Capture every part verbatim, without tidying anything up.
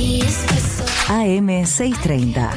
A M seiscientos treinta.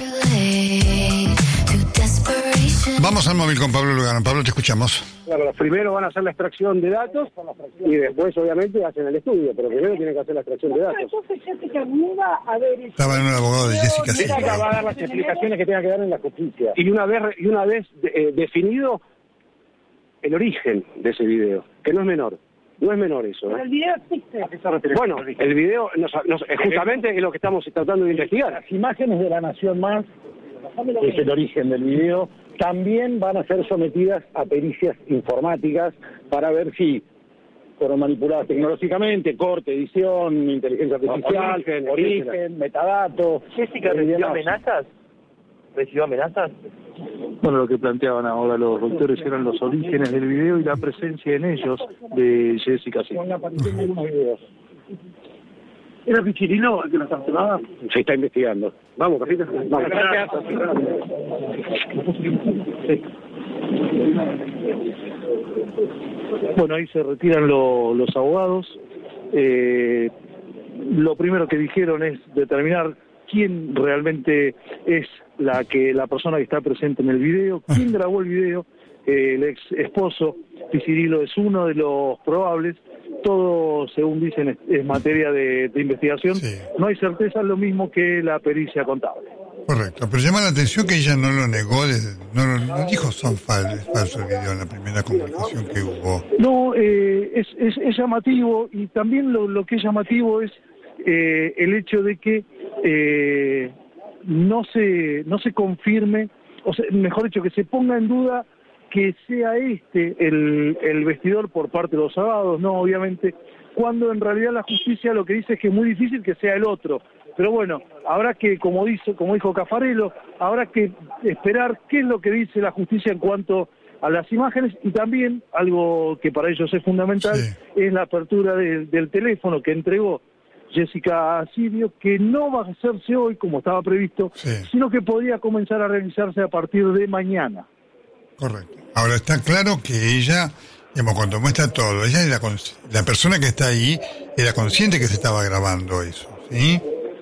Vamos al móvil con Pablo Lugano. Pablo, te escuchamos. Claro, primero van a hacer la extracción de datos y después, obviamente, hacen el estudio, pero primero tienen que hacer la extracción de datos. Entonces Jessica no va a ver... Estaba en un abogado de Jessica Jessica Silva. va a dar las explicaciones que tenga que dar en la justicia. Y una vez, y una vez eh, definido el origen de ese video, que no es menor. No es menor eso. ¿eh? Pero el video existe. ¿A qué se refiere? Bueno, el video nos, nos, justamente es lo que estamos tratando de investigar. Las imágenes de La Nación Más, que es el origen del video, también van a ser sometidas a pericias informáticas para ver si fueron manipuladas tecnológicamente, corte, edición, inteligencia artificial, origen, origen, origen metadatos. ¿Jessica recibió amenazas? ¿Recibió amenazas? Bueno, lo que planteaban ahora los doctores eran los orígenes del video y la presencia en ellos de Jessica Silva. Con la aparición de algunos videos. ¿Era Pichirilo el que nos sancionaba? Se está investigando. Vamos, Carlita. Vamos. Sí. Bueno, ahí se retiran lo, los abogados. Eh, lo primero que dijeron es determinar quién realmente es la que la persona que está presente en el video, quién grabó el video. Eh, el ex esposo Pichirilo es uno de los probables. Todo, según dicen, es, es materia de, de investigación. Sí. No hay certeza, lo mismo que la pericia contable. Correcto, pero llama la atención que ella no lo negó, desde, no, lo, no dijo son falsos falso el video en la primera comunicación que hubo. No, eh, es, es, es llamativo, y también lo, lo que es llamativo es eh, el hecho de que eh, no se no se confirme, o sea, mejor dicho, que se ponga en duda que sea este el, el vestidor por parte de los abogados, no, obviamente, cuando en realidad la justicia lo que dice es que es muy difícil que sea el otro. Pero bueno, habrá que, como dice, como dijo Caffarello, habrá que esperar qué es lo que dice la justicia en cuanto a las imágenes, y también, algo que para ellos es fundamental, sí, es la apertura de, del teléfono que entregó Jessica Silva, que no va a hacerse hoy como estaba previsto, sí, sino que podría comenzar a realizarse a partir de mañana. Correcto. Ahora está claro que ella, digamos, cuando muestra todo, ella era la persona que está ahí era consciente que se estaba grabando eso, ¿sí?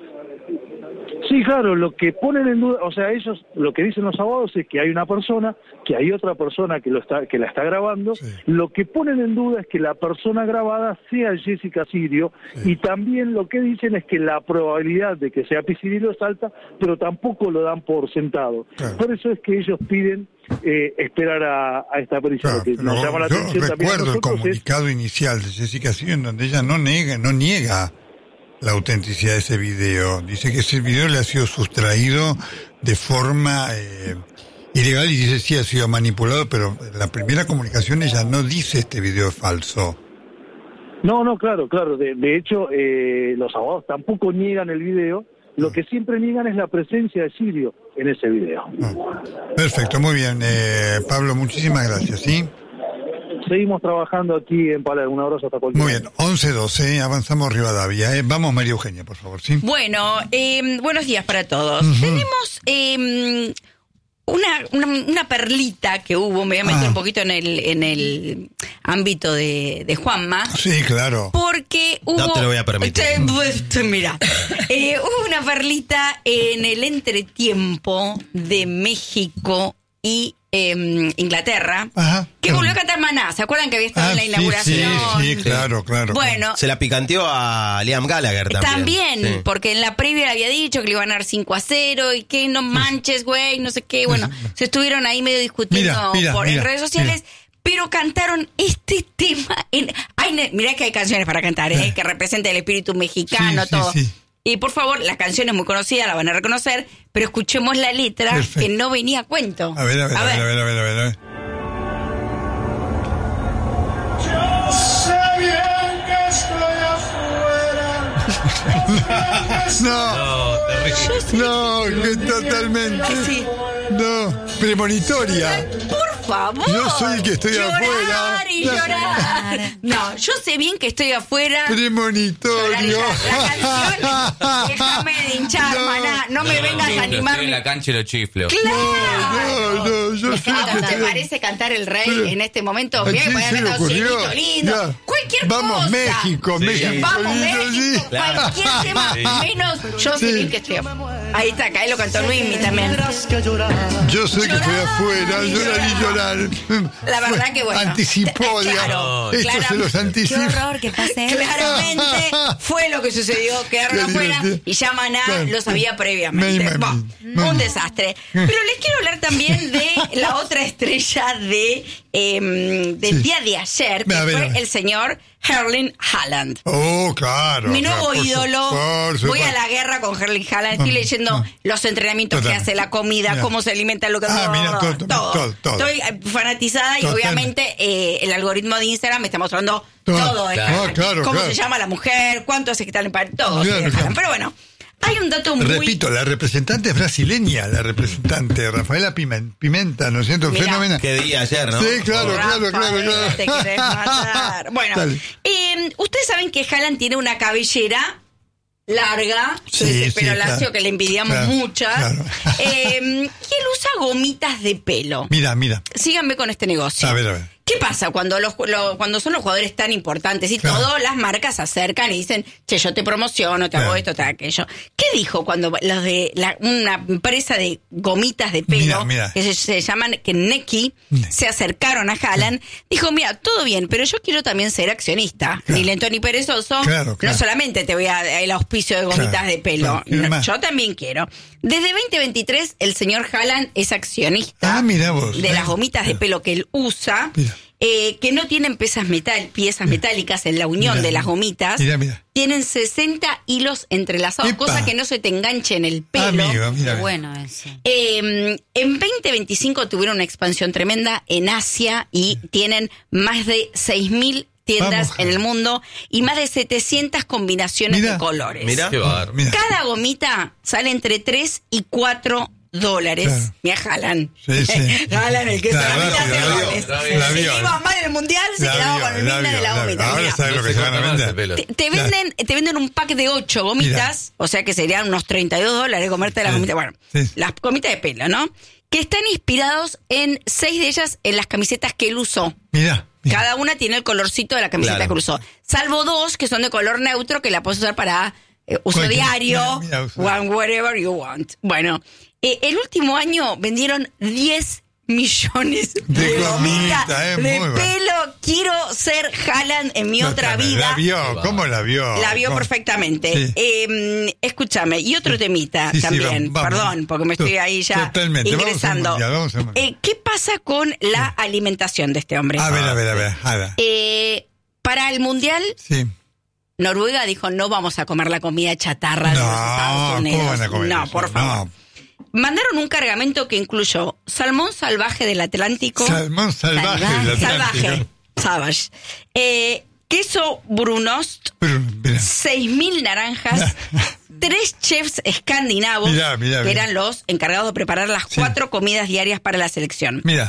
Sí, claro, lo que ponen en duda, o sea, ellos, lo que dicen los abogados es que hay una persona, que hay otra persona que lo está, que la está grabando, sí, lo que ponen en duda es que la persona grabada sea Jessica Silva, sí, y también lo que dicen es que la probabilidad de que sea Pichirilo es alta, pero tampoco lo dan por sentado. Claro. Por eso es que ellos piden eh, esperar a, a esta pericia. Claro, que nos llama la yo atención recuerdo el comunicado es... inicial de Jessica Silva en donde ella no niega, no niega la autenticidad de ese video. Dice que ese video le ha sido sustraído de forma eh, ilegal, y dice sí ha sido manipulado, pero en la primera comunicación ella no dice este video es falso. No, no, claro, claro. De, de hecho, eh, los abogados tampoco niegan el video. Lo que siempre niegan es la presencia de Silva en ese video. Oh. Perfecto, muy bien. Eh, Pablo, muchísimas gracias, ¿sí? Seguimos trabajando aquí en Palermo. Un abrazo hasta cualquier. Muy bien, once doce, avanzamos Rivadavia. ¿eh? Vamos, María Eugenia, por favor, ¿sí? Bueno, eh, buenos días para todos. Uh-huh. Tenemos eh, una, una, una perlita que hubo, me voy a meter ah. un poquito en el en el ámbito de, de Juanma. Sí, claro. Porque hubo... No te lo voy a permitir. Te, mira, eh, hubo una perlita en el entretiempo de México y Eh, Inglaterra, ajá, que volvió a cantar Maná. ¿Se acuerdan que había estado ah, en la inauguración? Sí, sí, sí, claro, claro. Bueno, se la picanteó a Liam Gallagher también. También, sí, porque en la previa le había dicho que le iban a dar cinco a cero y que no manches, güey, no sé qué. Bueno, se estuvieron ahí medio discutiendo mira, mira, por mira, en redes sociales. Mira. Pero cantaron este tema en... Ay, mirá que hay canciones para cantar, ¿eh? Que representa el espíritu mexicano, sí, todo. Sí, sí. Y por favor, la canción es muy conocida, la van a reconocer, pero escuchemos la letra. Perfecto. Que no venía a cuento. A ver, a ver, a ver, a ver, a ver, a ver, a ver. Yo sé bien que estoy afuera. no, no, no, que totalmente. Sí. No, premonitoria. Por favor. Yo soy el que estoy llorar afuera. y llorar. No, yo sé bien que estoy afuera. Premonitorio. La, la canción, déjame de hinchar, no, maná. No, no me vengas a animar. Estoy en la cancha y lo chiflo. ¡Claro! No, no, yo sé ¿Cómo que te estoy... parece cantar el rey Pero, en este momento? ¿a Bien, quién podés se le cantar un ocurrió? chinito lindo. Ya. Cualquier Vamos, cosa. México, Sí. México. Vamos, lindo, México. sí. Claro. Cualquier tema, Sí. menos yo sé Sí. bien que estoy afuera. Ahí está, acá lo cantó Luismi también. Yo sé que estoy afuera, llorar y llorar. La verdad que bueno. Anticipó, Claro, digamos. Esto claro. se los Qué anticipa. horror que pase. Claramente fue lo que sucedió, quedaron Qué afuera divertido. y ya Maná Claro. lo sabía Me previamente. imagino. Bueno, un desastre. Pero les quiero hablar también de la otra estrella de eh, del Sí. día de ayer, que A ver, a fue ver. el señor Erling Haaland. Oh, claro. Mi nuevo claro, por ídolo. su- por Voy supuesto. a la guerra con Erling Haaland. Estoy No, leyendo no. los entrenamientos Total. que hace, la comida, Mira. cómo se alimenta, lo que Ah, mira, todo, todo. todo, todo. Estoy eh, fanatizada y Totalmente. obviamente eh, el algoritmo de Instagram me está mostrando Todo. todo. de Claro. Haaland. Ah, claro, cómo claro. se llama la mujer, cuánto hace que está en el par- todo. Claro, de Haaland. claro. Pero bueno, hay un dato muy... Repito, la representante es brasileña, la representante Rafaela Pimen- Pimenta, ¿no es cierto? Mira. Fenómena. ¿Qué día ayer, no? Sí, claro, claro, claro, Rafaela, claro. te querés matar. Bueno, Dale. eh, ustedes saben que Haaland tiene una cabellera larga, Sí, ese sí, pelo claro. lacio que le envidiamos Claro, muchas, claro. eh, y él usa gomitas de pelo. Mira, mira. Síganme con este negocio. A ver, a ver. ¿Qué pasa cuando los lo- cuando son los jugadores tan importantes y Claro. todo, las marcas se acercan y dicen, che, yo te promociono, te hago Claro. esto, te hago aquello? ¿Qué dijo cuando los de la- una empresa de gomitas de pelo, Mira, mira. que se, se llaman Neki, Ne- se acercaron a Haaland? Dijo, mira, todo bien, pero yo quiero también ser accionista. Claro. Ni lento ni perezoso. Claro, claro. No solamente te voy a dar el auspicio de gomitas Claro, de pelo. claro. ¿Qué No, más? yo también quiero. Desde veinte veintitrés, el señor Haaland es accionista Ah, mira vos. de Eh, las gomitas de mira. pelo que él usa. Mira. Eh, que no tienen piezas, metal, piezas metálicas en la unión Mira, de las mira. gomitas. Mira, mira. Tienen sesenta hilos entrelazados, Epa. cosa que no se te enganche en el pelo. Amigo, Qué mira. bueno eso. Eh, en veinte veinticinco tuvieron una expansión tremenda en Asia y tienen más de seis mil tiendas Vamos, en el Javi. mundo y más de setecientas combinaciones Mira. de colores. Mira. Qué bárbaro. Mira. Cada gomita sale entre tres y cuatro dólares. Claro. Mira, Haaland. Sí, sí. Haaland, el que se Claro, la la vio, goles. la vio, la Si vio. iba mal en el mundial, se La quedaba vio, con el la vinde de vio, la la gomita. vio. Ahora Mira. sabe No lo se que se van corta a más vender. ese pelo. Te, te venden, te venden un pack de ocho gomitas, o sea que serían unos treinta y dos dólares comerte las Sí. gomitas. Bueno, Sí. las gomitas de pelo, ¿no? Que están inspirados en seis de ellas en las camisetas que él usó. Mira. mira. Cada una tiene el colorcito de la camiseta Claro. que usó. Salvo dos que son de color neutro que la puedes usar para eh, uso Cualquier- diario, mira, mira, uso- one whatever you want. Bueno, eh, el último año vendieron diez millones de, De gomitas gomita, eh, de muy bueno. pelo. Quiero ser Haaland en mi otra Totalmente. vida. La vio, ¿cómo la vio? La vio ¿Cómo? perfectamente. Sí. Eh, escúchame, y otro temita Sí, sí, también, vamos, vamos. perdón, porque me estoy To- ahí ya totalmente. Vamos al ingresando. mundial, vamos al mundial. Eh, ¿Qué pasa con la alimentación de este hombre? A ver, a ver, a ver. Ada. Eh, para el mundial, Sí. Noruega dijo no vamos a comer la comida chatarra de los Estados No, Unidos. ¿cómo van a comer no, eso? por favor. No. Mandaron un cargamento que incluyó salmón salvaje del Atlántico. Salmón salvaje del Salvaje. Atlántico. Savage. Eh, queso brunost. Pero, mira. seis mil naranjas, tres chefs escandinavos, Mirá, mirá, que mirá. eran los encargados de preparar las Sí. cuatro comidas diarias para la selección. Mira.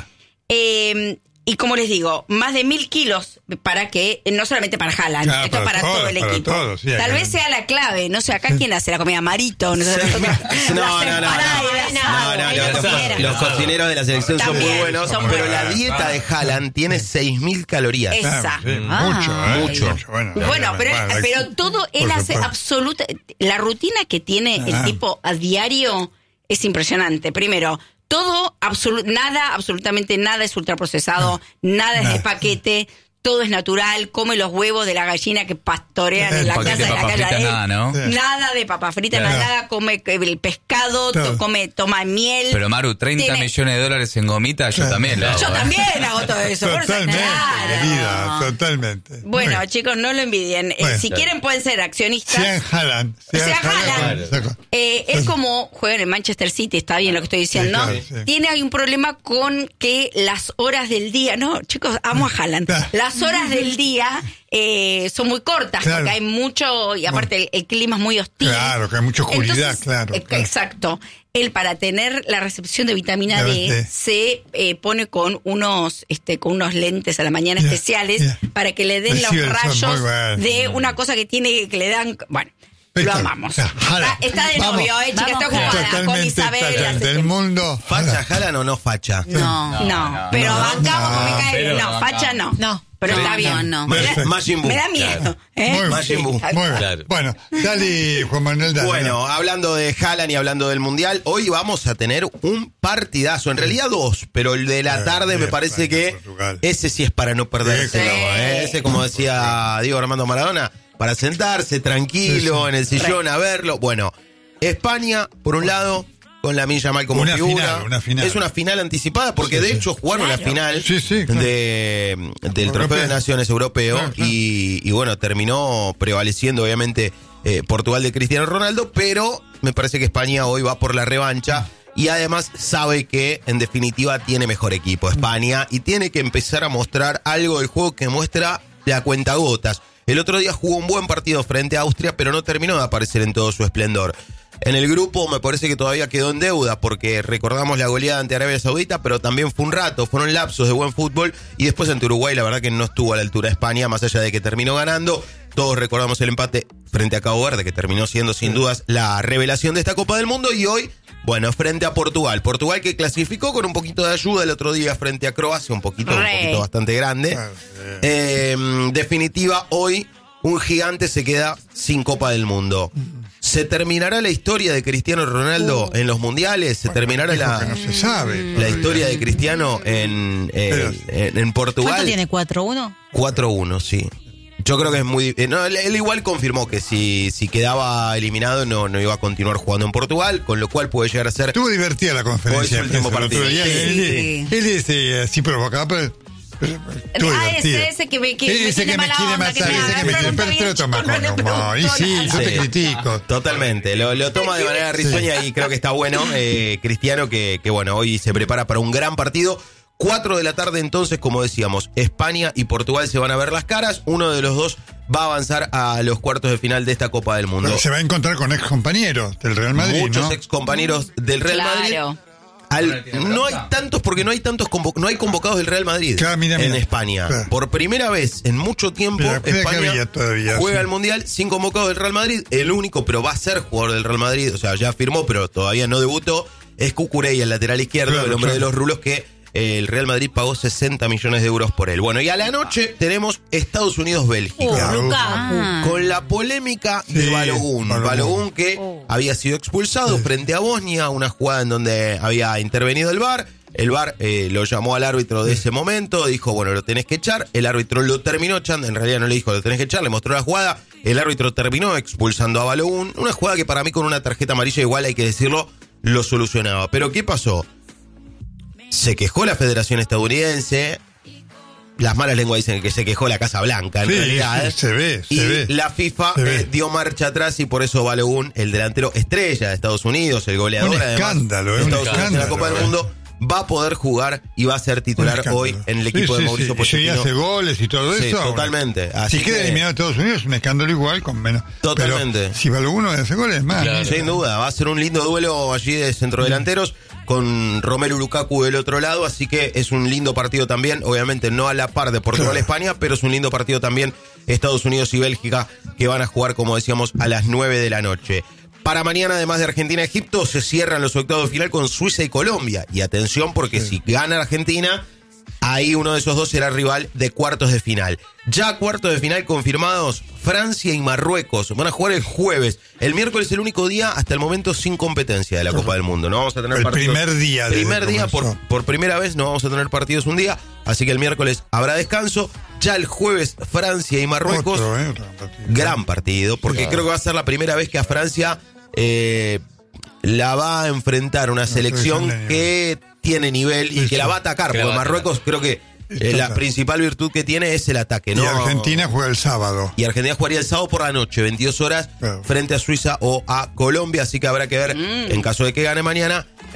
Eh, y como les digo, más de mil kilos para que, no solamente para Haaland, Claro, esto para para, todos, todo el para equipo. todos, sí, Tal acá- vez sea la clave, no sé, acá quién hace la comida, Marito, no sé, Sí. nosotros- No, no, no, no. empanadas, No, no, ellos los, quieran. los cocineros de la selección son También, muy buenos, son pero muy la buenos. dieta de Haaland tiene seis mil calorías. Es- Esa. Sí, Ah. mucho, ¿eh? Mucho. Bueno, Bueno, pero, bueno, pero todo él por hace supuesto. absoluta. La rutina que tiene el Ah. tipo a diario es impresionante. Primero, todo, absolu- nada, absolutamente nada es ultraprocesado, nada es de Nada. paquete. Todo es natural, come los huevos de la gallina que pastorean en la Paquete casa de de la papas calle. fritas, de él. nada, ¿no? Sí. Nada de papas fritas, Claro. nada, come el pescado, Todo. to- come, toma miel. Pero Maru, treinta Tiene- millones de dólares en gomitas, yo Claro. también lo hago. Yo ¿eh? también hago todo eso. por eso- Totalmente, Claro. querida, totalmente. Bueno, Muy- chicos, no lo envidien. Eh, Bueno. si quieren pueden ser accionistas. Sean Haaland. Sean Haaland. Saco. Eh, es como juega en el Manchester City, está bien lo que estoy diciendo. Sí, claro, sí. Tiene ahí un problema con que las horas del día, no, chicos, amo a Haaland. Ah. Las las horas del día eh, son muy cortas, claro. porque hay mucho, y aparte el, el clima es muy hostil. Claro, que hay mucha oscuridad, Entonces, claro, eh, claro. Exacto. Él, para tener la recepción de vitamina La D, D. se eh, pone con unos este con unos lentes a la mañana Yeah, especiales yeah. para que le den Recibe los el sol, rayos muy bueno. de una cosa que tiene, que le dan... Bueno, lo Está- amamos. Jala. Está, está de Vamos. novio, eh, chica, Vamos, está ocupada con Totalmente Isabel. está- hace del tiempo. mundo. ¿Facha, Jalan o no facha? No. No, pero bancamos no, porque me cae pero bien. No, bancamos. facha no. No. Pero No, está bien. no, no. Me da- Perfecto. Majin Buu. Me da miedo. ¿eh? Muy bien. Majin Buu. Muy bien. Claro. Bueno, dale, Juan Manuel, dale. Bueno, hablando de Haaland y hablando del Mundial, hoy vamos a tener un partidazo. En realidad dos, pero el de la Eh, tarde me bien, parece España, que Portugal. ese sí es para no perderse. Sí. ¿eh? Ese, como decía Diego Armando Maradona, para sentarse tranquilo Sí, sí. en el sillón a verlo. Bueno, España, por un lado, con la Lamine Yamal como Una figura. final, una final. Es una final anticipada porque Sí, de sí. hecho jugaron la final Sí, sí, claro. de, del Trofeo Europeo. de Naciones Europeo Claro, claro. y, y bueno, terminó prevaleciendo obviamente eh, Portugal de Cristiano Ronaldo, pero me parece que España hoy va por la revancha y además sabe que en definitiva tiene mejor equipo España y tiene que empezar a mostrar algo del juego que muestra de a cuentagotas. El otro día jugó un buen partido frente a Austria, pero no terminó de aparecer en todo su esplendor. En el grupo me parece que todavía quedó en deuda porque recordamos la goleada ante Arabia Saudita, pero también fue un rato, fueron lapsos de buen fútbol y después ante Uruguay la verdad que no estuvo a la altura de España, más allá de que terminó ganando. Todos recordamos el empate frente a Cabo Verde, que terminó siendo sin dudas la revelación de esta Copa del Mundo y hoy, bueno, frente a Portugal. Portugal que clasificó con un poquito de ayuda el otro día frente a Croacia, un poquito, un Re. poquito bastante grande. Claro, Eh, en definitiva, hoy un gigante se queda sin Copa del Mundo. ¿Se terminará la historia de Cristiano Ronaldo en los mundiales? ¿Se terminará Dijo la, que no se sabe. la todavía. historia de Cristiano en, Pero- en, en- en Portugal? ¿Cuánto tiene? ¿cuatro uno? cuatro uno, sí. Yo creo que es muy... eh, no, él, él igual confirmó que si, si quedaba eliminado no, no iba a continuar jugando en Portugal, con lo cual puede llegar a ser... Estuvo divertida la conferencia. Hoy es su último de prensa el otro partido. día. Sí, Él, sí. él es eh, así provocado, pero, pero estuvo Ah, divertido. ese, ese que me, que me Ese tiene que me mala quiere onda, que matar, me ese que me agarra, quiere, pregunta pero te lo bien, toma chico, con no le humor. Y pregunto sí, nada. yo te Sí. critico. Totalmente, lo, lo toma de manera risueña y creo que está bueno. Eh, Cristiano que, que bueno, hoy se prepara para un gran partido. Cuatro de la tarde entonces, como decíamos, España y Portugal se van a ver las caras. Uno de los dos va a avanzar a los cuartos de final de esta Copa del Mundo. Pero se va a encontrar con ex compañeros del Real Madrid, Muchos ¿no? ex compañeros del Real Madrid. Claro. Al- no hay tantos porque no hay tantos convo- no hay convocados del Real Madrid Claro, mira, en mira. España. Claro. Por primera vez en mucho tiempo Mira, mira que España había todavía, juega sí. el Mundial sin convocados del Real Madrid. El único, pero va a ser jugador del Real Madrid, o sea, ya firmó, pero todavía no debutó, es Cucurella, el lateral izquierdo, Claro, el hombre claro. de los rulos que eh, el Real Madrid pagó sesenta millones de euros por él. Bueno, y a la noche tenemos Estados Unidos-Bélgica. Uh, Claro. Lukaku. Ah. Con la polémica de Sí, Balogun. Balogun. Balogun que había sido expulsado frente a Bosnia, una jugada en donde había intervenido el V A R. El V A R eh, lo llamó al árbitro de ese momento, dijo, bueno, lo tenés que echar. El árbitro lo terminó echando, en realidad no le dijo, lo tenés que echar, le mostró la jugada. El árbitro terminó expulsando a Balogun. Una jugada que para mí con una tarjeta amarilla, igual hay que decirlo, lo solucionaba. Pero ¿qué pasó? Se quejó la Federación Estadounidense. Las malas lenguas dicen que se quejó la Casa Blanca, en Sí, realidad. sí, ¿eh? se ve, se y ve. la FIFA Se ve. eh, dio marcha atrás y por eso Balogun, el delantero estrella de Estados Unidos, el goleador Un además escándalo, de eh, un Estados Unidos en la escándalo, Copa del eh. Mundo, va a poder jugar y va a ser titular Un hoy escándalo. en el Sí, equipo sí, de Mauricio sí. Y si Pochettino. hace goles y todo Sí, eso. totalmente. bueno. Así Si queda que- eliminado Estados Unidos, es un escándalo igual, con menos. Totalmente. Pero si Balogun hace goles, más. Claro. Sin duda, va a ser un lindo duelo allí de centrodelanteros con Romelu Lukaku del otro lado, así que es un lindo partido también, obviamente no a la par de Portugal-España, pero es un lindo partido también Estados Unidos y Bélgica que van a jugar, como decíamos, a las nueve de la noche. Para mañana, además de Argentina-Egipto, se cierran los octavos de final con Suiza y Colombia. Y atención, porque si gana Argentina, ahí uno de esos dos será rival de cuartos de final. Ya cuartos de final confirmados, Francia y Marruecos van a jugar el jueves. El miércoles es el único día hasta el momento sin competencia de la Copa del Mundo. No vamos a tener El partidos. primer día desde Primer que día, por, comenzó. por primera vez no vamos a tener partidos un día. Así que el miércoles habrá descanso. Ya el jueves, Francia y Marruecos. Otro, eh, otro partido. Gran partido, porque Claro. creo que va a ser la primera vez que a Francia eh, la va a enfrentar una selección selección de que tiene nivel y Sí, que la sí. va a atacar, Que la porque va a Marruecos creo que eh, la Total. principal virtud que tiene es el ataque, ¿no? Y Argentina juega el sábado. Y Argentina jugaría el sábado por la noche, veintidós horas, Claro. frente a Suiza o a Colombia, así que habrá que ver, en caso de que gane mañana,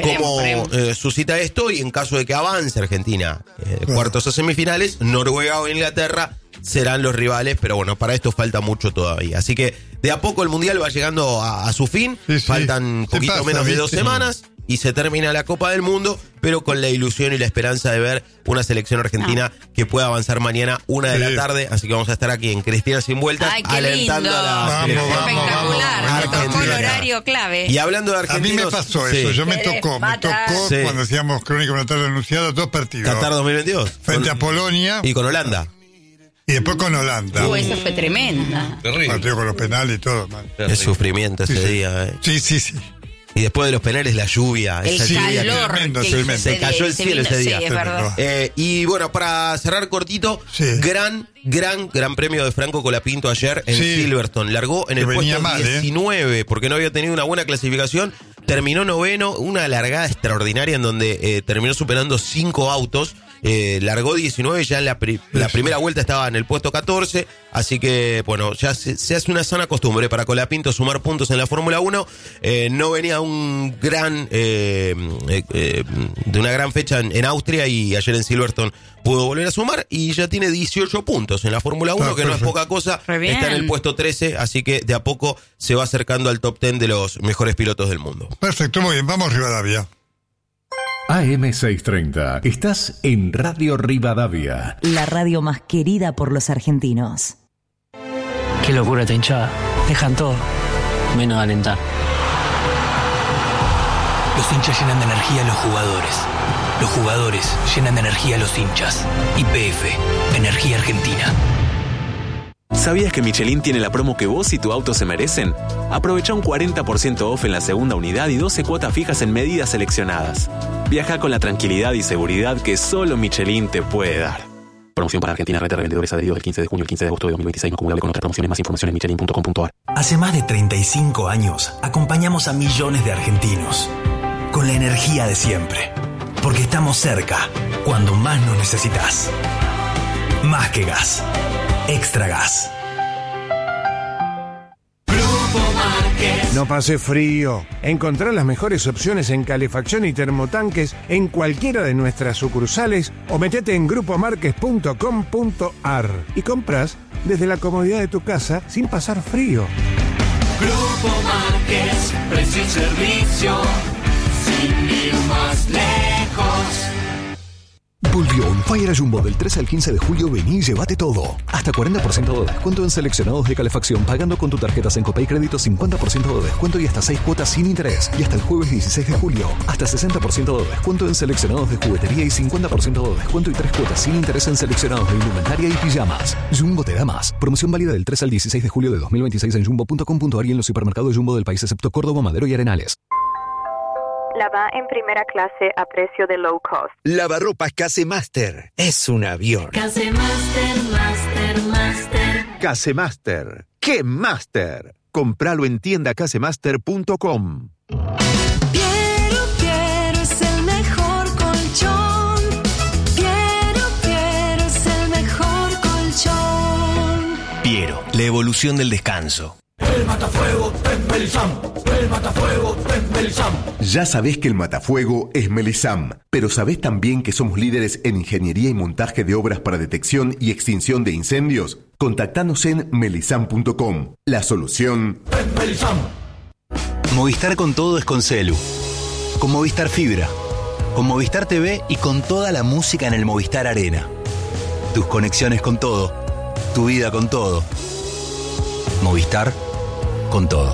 cómo eh, suscita esto y en caso de que avance Argentina eh, de cuartos a semifinales, Noruega o Inglaterra serán los rivales, pero bueno, para esto falta mucho todavía. Así que de a poco el Mundial va llegando a, a su fin, sí, sí. faltan un poquito pasa, menos de dos semanas y se termina la Copa del Mundo, pero con la ilusión y la esperanza de ver una selección argentina ah. que pueda avanzar mañana una de sí. la tarde, así que vamos a estar aquí en Cristina Sin Vueltas. Ay, qué alentando lindo. a la vamos, espectacular, vamos, me tocó el horario clave. Y hablando de argentinos, a mí me pasó eso, sí. yo me tocó, me tocó sí. cuando hacíamos Crónica una tarde anunciada, dos partidos. Qatar dos mil veintidós. Frente con, a Polonia. Y con Holanda. Y después con Holanda. Uh, esa fue tremenda. Partido con los penales y todo, man. Qué sufrimiento ese sí, sí. día, eh. Sí, sí, sí. Y después de los penales, la lluvia. El esa calor. lluvia tremendo, que tremendo. Se cayó el cielo ese día. Sí, es verdad. Eh, y bueno, para cerrar cortito, sí. gran, gran, gran premio de Franco Colapinto ayer en sí. Silverstone. Largó en el puesto mal, diecinueve, eh. porque no había tenido una buena clasificación. Terminó noveno, una largada extraordinaria en donde eh, terminó superando cinco autos. Eh, largó diecinueve, ya en la, pri- la primera vuelta estaba en el puesto catorce, así que bueno, ya se, se hace una sana costumbre para Colapinto sumar puntos en la Fórmula uno. Eh, no venía un gran eh, eh, eh, de una gran fecha en, en Austria y ayer en Silverstone pudo volver a sumar y ya tiene dieciocho puntos en la Fórmula uno, ah, que perfecto. No es poca cosa, está en el puesto trece, así que de a poco se va acercando al top diez de los mejores pilotos del mundo. Perfecto, muy bien, vamos Rivadavia. A M seiscientos treinta, estás en Radio Rivadavia. La radio más querida por los argentinos. Qué locura esta hinchada. Dejan todo, menos alentar. Los hinchas llenan de energía a los jugadores. Los jugadores llenan de energía a los hinchas. Y P F, Energía Argentina. ¿Sabías que Michelin tiene la promo que vos y tu auto se merecen? Aprovecha un cuarenta por ciento off en la segunda unidad y doce cuotas fijas en medidas seleccionadas. Viaja con la tranquilidad y seguridad que solo Michelin te puede dar. Promoción para Argentina, red de revendedores adheridos del quince de junio al quince de agosto de dos mil veintiséis, no acumulable con otras promociones. Más información en michelin punto com punto a r. Hace más de treinta y cinco años acompañamos a millones de argentinos con la energía de siempre. Porque estamos cerca cuando más nos necesitas. Más que gas. Extra gas. No pase frío. Encontrá las mejores opciones en calefacción y termotanques en cualquiera de nuestras sucursales o metete en grupo marques punto com punto a r y compras desde la comodidad de tu casa sin pasar frío. Grupo Márquez, precio y servicio, sin ir más lejos. Volvió On Fire a Jumbo del trece al quince de julio. Vení y llévate todo. Hasta cuarenta por ciento de descuento en seleccionados de calefacción pagando con tu tarjeta Sencopay Crédito, cincuenta por ciento de descuento y hasta seis cuotas sin interés. Y hasta el jueves dieciséis de julio, hasta sesenta por ciento de descuento en seleccionados de juguetería y cincuenta por ciento de descuento y tres cuotas sin interés en seleccionados de indumentaria y pijamas. Jumbo te da más. Promoción válida del trece al dieciséis de julio de dos mil veintiséis en jumbo punto com punto a r y en los supermercados Jumbo del país excepto Córdoba, Madero y Arenales. Lava en primera clase a precio de low cost. Lavarropas Casemaster. Es un avión. Casemaster, Master, Master. Casemaster. ¡Qué Master! Compralo en tienda casemaster punto com. Piero, Piero es el mejor colchón. Piero, Piero es el mejor colchón. Piero, la evolución del descanso. El matafuego es Melisam. El matafuego es Melisam. Ya sabés que el matafuego es Melisam, pero ¿sabés también que somos líderes en ingeniería y montaje de obras para detección y extinción de incendios? Contactanos en melisam punto com. La solución es Melisam. Movistar con todo es con Celu. Con Movistar Fibra. Con Movistar T V y con toda la música en el Movistar Arena. Tus conexiones con todo. Tu vida con todo. Movistar con todo.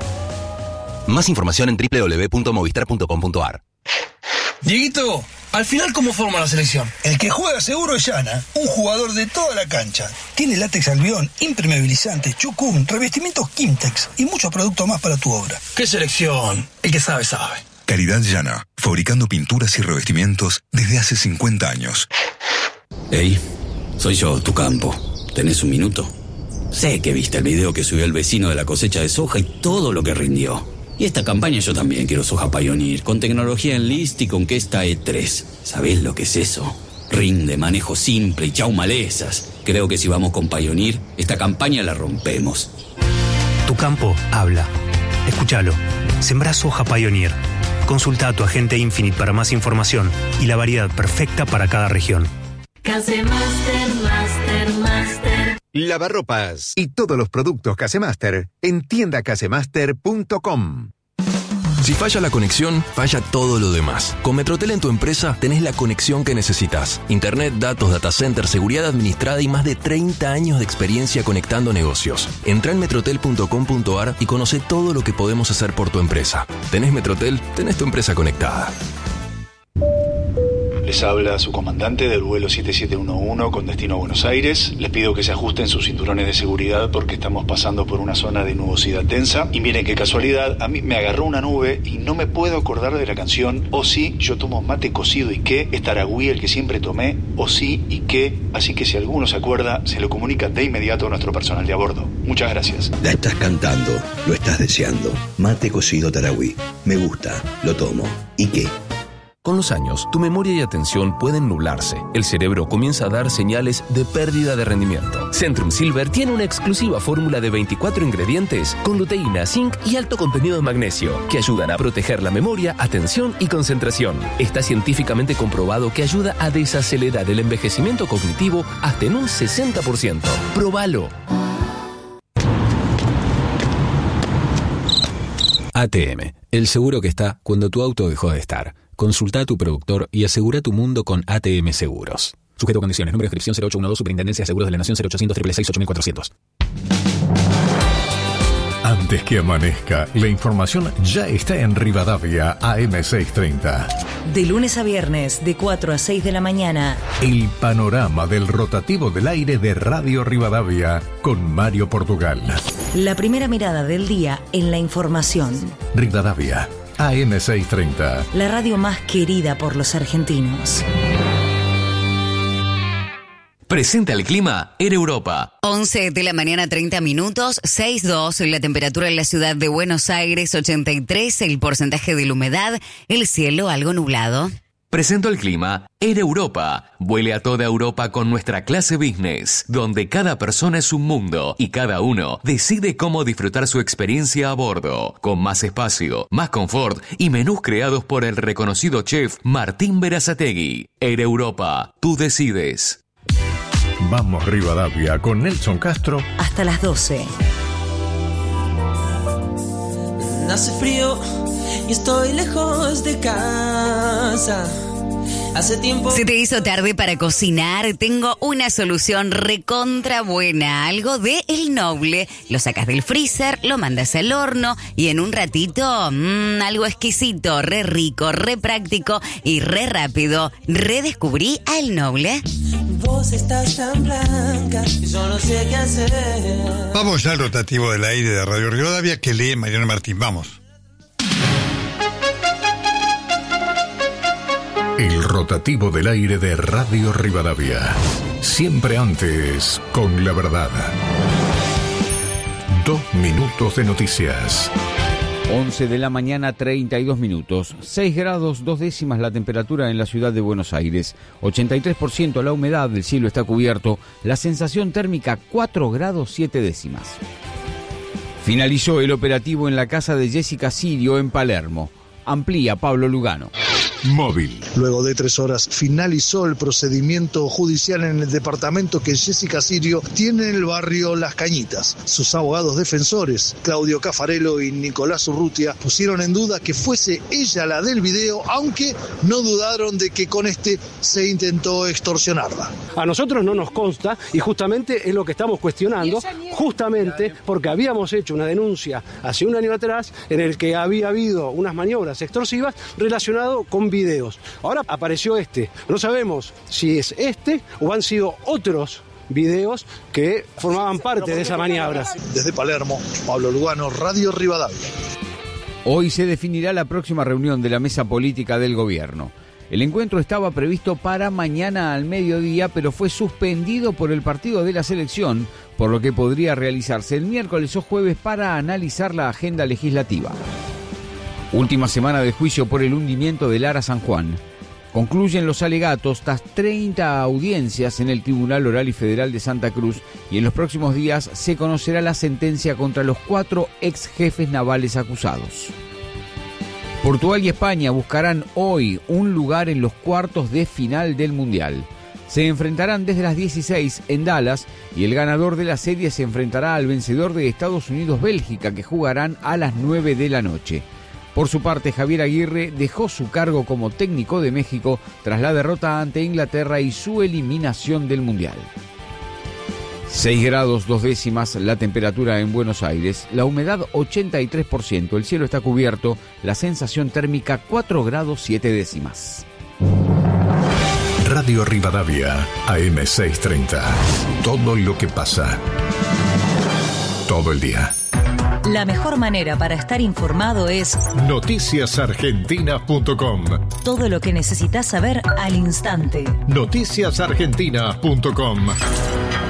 Más información en doble u doble u doble u punto movistar punto com punto a r. Dieguito, al final, ¿cómo forma la selección? El que juega seguro es Yana, un jugador de toda la cancha. Tiene látex albión, impermeabilizante, chucún, revestimientos Kimtex y muchos productos más para tu obra. ¿Qué selección? El que sabe, sabe. Calidad Yana, fabricando pinturas y revestimientos desde hace cincuenta años. Hey, soy yo, tu campo. ¿Tenés un minuto? Sé que viste el video que subió el vecino de la cosecha de soja y todo lo que rindió. Y esta campaña yo también quiero soja Pioneer, con tecnología Enlist y con Kesta E tres. ¿Sabés lo que es eso? Rinde, manejo simple y chau malezas. Creo que si vamos con Pioneer, esta campaña la rompemos. Tu campo habla. Escúchalo. Sembrá soja Pioneer. Consulta a tu agente Infinite para más información y la variedad perfecta para cada región. Casemaster, Master, Master. Lavarropas y todos los productos Casemaster en tienda casemaster punto com. Si falla la conexión, falla todo lo demás. Con Metrotel en tu empresa tenés la conexión que necesitas. Internet, datos, data center, seguridad administrada y más de treinta años de experiencia conectando negocios. Entrá en metrotel punto com punto a r y conoce todo lo que podemos hacer por tu empresa. ¿Tenés Metrotel? Tenés tu empresa conectada. Les habla su comandante del vuelo siete siete uno uno con destino a Buenos Aires. Les pido que se ajusten sus cinturones de seguridad porque estamos pasando por una zona de nubosidad densa. Y miren qué casualidad, a mí me agarró una nube y no me puedo acordar de la canción O sí, yo tomo mate cocido y qué, es Taragüí el que siempre tomé, O sí y qué. Así que si alguno se acuerda, se lo comunica de inmediato a nuestro personal de a bordo. Muchas gracias. La estás cantando, lo estás deseando. Mate cocido Taragüí. Me gusta, lo tomo. ¿Y qué? Con los años, tu memoria y atención pueden nublarse. El cerebro comienza a dar señales de pérdida de rendimiento. Centrum Silver tiene una exclusiva fórmula de veinticuatro ingredientes con luteína, zinc y alto contenido de magnesio que ayudan a proteger la memoria, atención y concentración. Está científicamente comprobado que ayuda a desacelerar el envejecimiento cognitivo hasta en un sesenta por ciento. ¡Próbalo! A T M, el seguro que está cuando tu auto dejó de estar. Consulta a tu productor y asegura tu mundo con A T M Seguros. Sujeto a condiciones. Número de inscripción cero ocho uno dos, Superintendencia de Seguros de la Nación cero ochocientos, seis seis seis, ocho mil cuatrocientos. Antes que amanezca, la información ya está en Rivadavia A M seiscientos treinta. De lunes a viernes, de cuatro a seis de la mañana. El panorama del rotativo del aire de Radio Rivadavia con Mario Portugal. La primera mirada del día en la información. Rivadavia A M seiscientos treinta. La radio más querida por los argentinos. Presenta el clima en Europa. once de la mañana, treinta minutos, seis dos, la temperatura en la ciudad de Buenos Aires, ochenta y tres, el porcentaje de la humedad, el cielo algo nublado. Presento el clima en Europa. Vuele a toda Europa con nuestra clase business, donde cada persona es un mundo y cada uno decide cómo disfrutar su experiencia a bordo, con más espacio, más confort y menús creados por el reconocido chef Martín Berazategui. Air Europa, tú decides. Vamos Rivadavia con Nelson Castro. Hasta las doce. Hace frío y estoy lejos de casa. Hace tiempo... ¿Se te hizo tarde para cocinar? Tengo una solución recontra buena. Algo de El Noble. Lo sacas del freezer, lo mandas al horno y en un ratito, mmm, algo exquisito, re rico, re práctico y re rápido. Redescubrí a El Noble. Vos estás tan blanca y yo no sé qué hacer. Vamos ya al rotativo del aire de Radio Rivadavia que lee Mariano Martín. Vamos. El rotativo del aire de Radio Rivadavia. Siempre antes, con la verdad. Dos minutos de noticias. once de la mañana, treinta y dos minutos. seis grados, dos décimas la temperatura en la ciudad de Buenos Aires. ochenta y tres por ciento la humedad, el cielo está cubierto. La sensación térmica, cuatro grados, siete décimas. Finalizó el operativo en la casa de Jessica Sirio en Palermo. Amplía Pablo Lugano. Móvil. Luego de tres horas finalizó el procedimiento judicial en el departamento que Jessica Sirio tiene en el barrio Las Cañitas. Sus abogados defensores, Claudio Cafarello y Nicolás Urrutia, pusieron en duda que fuese ella la del video, aunque no dudaron de que con este se intentó extorsionarla. A nosotros no nos consta y justamente es lo que estamos cuestionando, justamente porque habíamos hecho una denuncia hace un año atrás en el que había habido unas maniobras extorsivas relacionadas con videos. Ahora apareció este. No sabemos si es este o han sido otros videos que formaban parte de esa maniobra. Desde Palermo, Pablo Lugano, Radio Rivadavia. Hoy se definirá la próxima reunión de la mesa política del gobierno. El encuentro estaba previsto para mañana al mediodía, pero fue suspendido por el partido de la selección, por lo que podría realizarse el miércoles o jueves para analizar la agenda legislativa. Última semana de juicio por el hundimiento del Ara San Juan. Concluyen los alegatos tras treinta audiencias en el Tribunal Oral y Federal de Santa Cruz y en los próximos días se conocerá la sentencia contra los cuatro ex jefes navales acusados. Portugal y España buscarán hoy un lugar en los cuartos de final del Mundial. Se enfrentarán desde las dieciséis en Dallas y el ganador de la serie se enfrentará al vencedor de Estados Unidos-Bélgica, que jugarán a las nueve de la noche. Por su parte, Javier Aguirre dejó su cargo como técnico de México tras la derrota ante Inglaterra y su eliminación del Mundial. seis grados dos décimas la temperatura en Buenos Aires, la humedad ochenta y tres por ciento, el cielo está cubierto, la sensación térmica cuatro grados siete décimas. Radio Rivadavia, A M seiscientos treinta. Todo lo que pasa. Todo el día. La mejor manera para estar informado es noticias argentinas punto com. Todo lo que necesitas saber al instante. noticias argentinas punto com.